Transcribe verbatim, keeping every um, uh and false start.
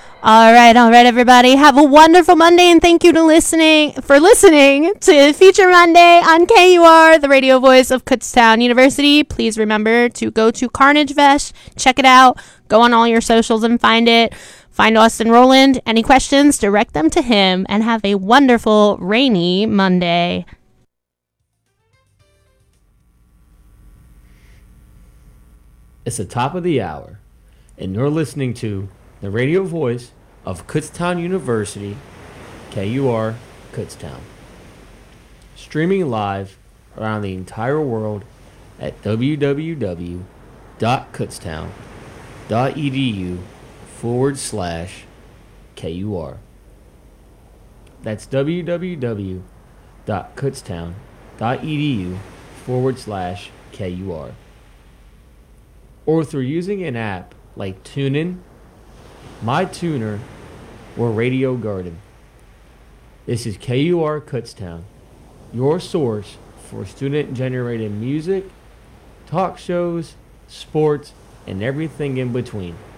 All right, all right, everybody. Have a wonderful Monday, and thank you to listening for listening to Feature Monday on K U R, the radio voice of Kutztown University. Please remember to go to Carnage Fest, check it out, go on all your socials and find it. Find Austin Rowland. Any questions, direct them to him, and have a wonderful rainy Monday. It's the top of the hour, and you're listening to the radio voice of Kutztown University, K U R, Kutztown. Streaming live around the entire world at www.kutztown.edu forward slash KUR. That's www.kutztown.edu forward slash KUR. Or through using an app like TuneIn, MyTuner, or Radio Garden. This is K U R Kutztown, your source for student-generated music, talk shows, sports, and everything in between.